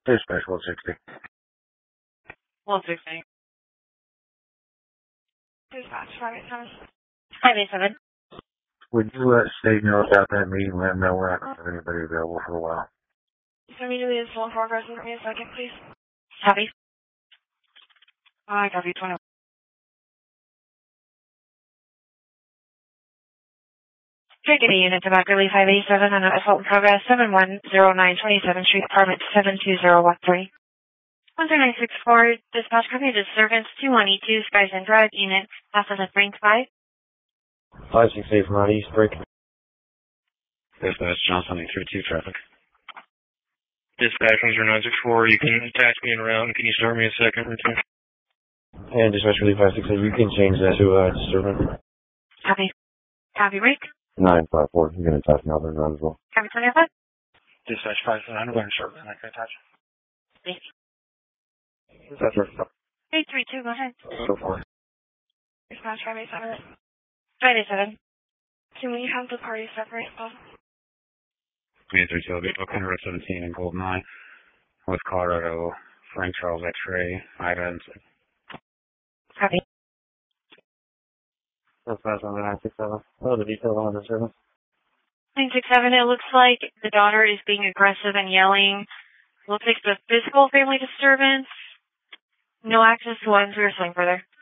Dispatch 160. 160. Dispatch 587. 587. Would you let State know about that meeting? Let them know we're not going to have anybody available for a while. Immediately is 1 progress. Give me a second, please. Copy. I copy 20. Trade Data Unit to Mackerly 587 on assault in progress 7109 27th Street, apartment 72013. 13964, dispatch company disturbance 21E2, Skies and Drive, unit, Alpha at rank 5. 568 from out east, break. Dispatch Johnson 832 traffic. Dispatch 10964, you can attach me in route. Can you start me a second or two? And dispatch really 568, you can change that to disturbance. Copy. Copy, break. 954, you can attach me over and round as well. Copy 25. Dispatch 579, I'm going to start. I can attach. Thank you. Dispatch 832, go ahead. so far. Dispatch 587. 587. Can we have the parties separate, though? 332, I'll be booking Route 17 and Gold 9 with Colorado, Frank Charles X-Ray, Ida, and Copy. Dispatch 967. Oh, the details on the disturbance. 967, it looks like the daughter is being aggressive and yelling. Looks like it's a physical family disturbance. No access to lines or swing further.